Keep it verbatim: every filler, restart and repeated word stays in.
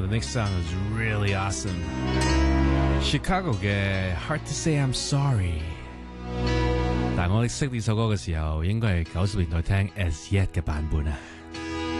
The next song is really awesome. Chicago 嘅 Hard to Say I'm Sorry。但我哋識呢首歌嘅時候，應該係九十年代聽 As Yet 嘅版本啊。